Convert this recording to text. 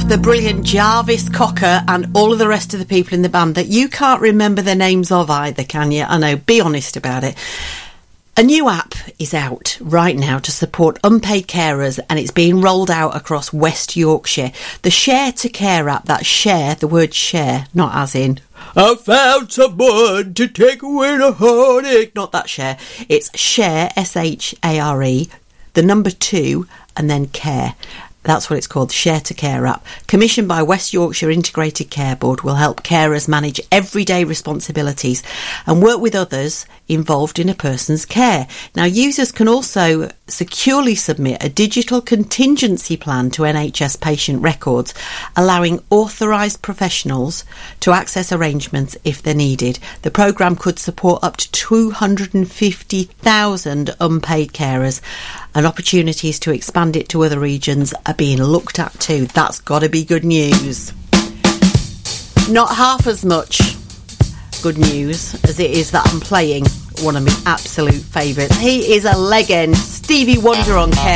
the brilliant Jarvis Cocker and all of the rest of the people in the band that you can't remember the names of either, can you? I know, be honest about it. A new app is out right now to support unpaid carers, and it's being rolled out across West Yorkshire. The Share to Care app, that's share, the word share, not as in, I found someone to take away the heartache, not that share. It's share, S-H-A-R-E, the number 2, and then care. That's what it's called, the Share to Care app. Commissioned by West Yorkshire Integrated Care Board, will help carers manage everyday responsibilities and work with others involved in a person's care. Now, users can also securely submit a digital contingency plan to NHS patient records, allowing authorised professionals to access arrangements if they're needed. The programme could support up to 250,000 unpaid carers, and opportunities to expand it to other regions are being looked at too. That's got to be good news. Not half as much good news as it is that I'm playing one of my absolute favourites. He is a legend, Stevie Wonder on Care.